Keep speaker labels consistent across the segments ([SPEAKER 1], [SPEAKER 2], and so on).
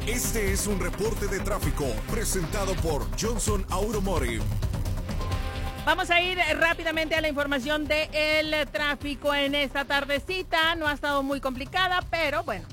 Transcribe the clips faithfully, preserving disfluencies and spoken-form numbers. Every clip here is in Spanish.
[SPEAKER 1] Este es un reporte de tráfico presentado por Johnson Automotive.
[SPEAKER 2] Vamos a ir rápidamente a la información del tráfico en esta tardecita. No ha estado muy complicada, pero bueno.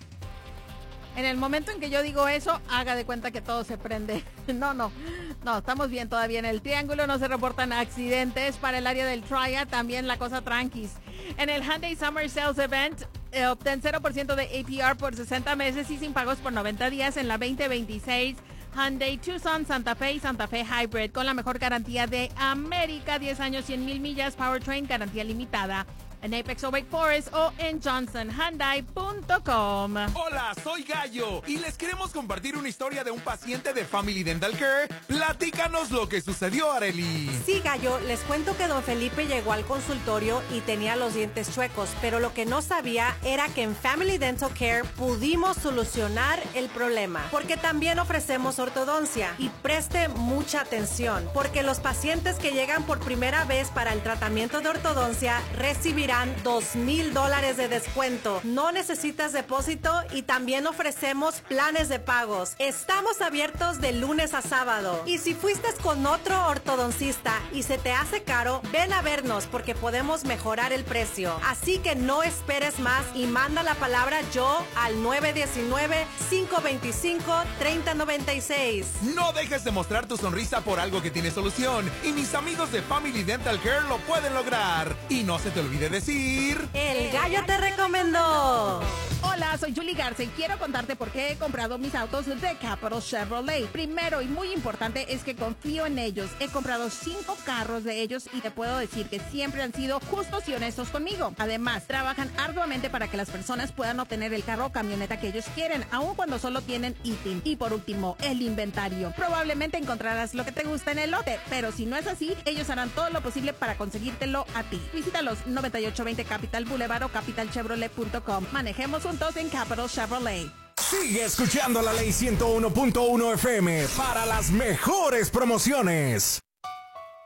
[SPEAKER 2] En el momento en que yo digo eso, haga de cuenta que todo se prende. No, no, no, estamos bien todavía en el Triángulo. No se reportan accidentes para el área del Triad. También la cosa tranquis. En el Hyundai Summer Sales Event, eh, obtén cero por ciento de A P R por sesenta meses y sin pagos por noventa días en la veinte veintiséis Hyundai Tucson, Santa Fe y Santa Fe Hybrid con la mejor garantía de América, diez años, cien mil millas, powertrain, garantía limitada. En Apex o Wake Forest o en johnson hyundai punto com.
[SPEAKER 3] Hola, soy Gallo y les queremos compartir una historia de un paciente de Family Dental Care. Platícanos lo que sucedió, Arely.
[SPEAKER 4] Sí, Gallo, les cuento que don Felipe llegó al consultorio y tenía los dientes chuecos, pero lo que no sabía era que en Family Dental Care pudimos solucionar el problema, porque también ofrecemos ortodoncia. Y preste mucha atención, porque los pacientes que llegan por primera vez para el tratamiento de ortodoncia recibirán dos mil dólares de descuento. No necesitas depósito y también ofrecemos planes de pagos. Estamos abiertos de lunes a sábado. Y si fuiste con otro ortodoncista y se te hace caro, ven a vernos porque podemos mejorar el precio. Así que no esperes más y manda la palabra yo al nueve uno nueve, cinco dos cinco, tres cero nueve seis.
[SPEAKER 3] No dejes de mostrar tu sonrisa por algo que tiene solución y mis amigos de Family Dental Care lo pueden lograr. Y no se te olvide decir...
[SPEAKER 4] ¡El Gallo te recomendó!
[SPEAKER 2] Hola, soy Julie Garza y quiero contarte por qué he comprado mis autos de Capital Chevrolet. Primero y muy importante es que confío en ellos. He comprado cinco carros de ellos y te puedo decir que siempre han sido justos y honestos conmigo. Además, trabajan arduamente para que las personas puedan obtener el carro o camioneta que ellos quieren, aun cuando solo tienen I T I M. Y por último, el inventario. Probablemente encontrarás lo que te gusta en el lote, pero si no es así, ellos harán todo lo posible para conseguírtelo a ti. Visítalos noventa y ocho veinte Capital Boulevard o capital chevrolet punto com. Manejemos juntos en Capital Chevrolet.
[SPEAKER 1] Sigue escuchando la Ley ciento uno punto uno F M para las mejores promociones.